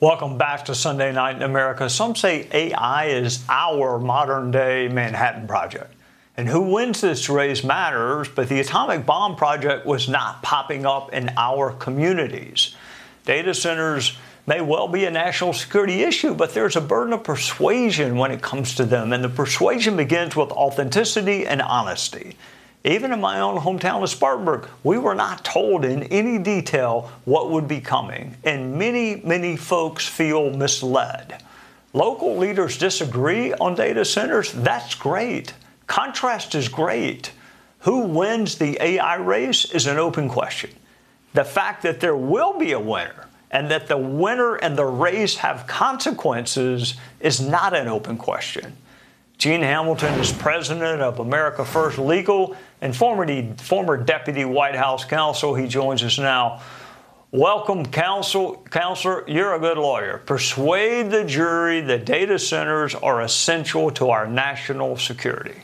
Welcome back to Sunday Night in America. Some say AI is our modern day Manhattan Project. And who wins this race matters, but the atomic bomb project was not popping up in our communities. Data centers may well be a national security issue, but there's a burden of persuasion when it comes to them. And the persuasion begins with authenticity and honesty. Even in my own hometown of Spartanburg, we were not told in any detail what would be coming, and many folks feel misled. Local leaders disagree on data centers. That's great. Contrast is great. Who wins the AI race is an open question. The fact that there will be a winner and that the winner and the race have consequences is not an open question. Gene Hamilton is president of America First Legal and former deputy White House counsel. He joins us now. Welcome, counselor. You're a good lawyer. Persuade the jury that data centers are essential to our national security.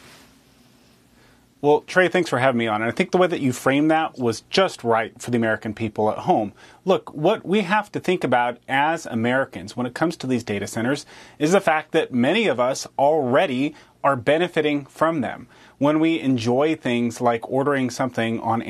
Well, Trey, thanks for having me on. And I think the way that you framed that was just right for the American people at home. Look, what we have to think about as Americans when it comes to these data centers is the fact that many of us already are benefiting from them. When we enjoy things like ordering something on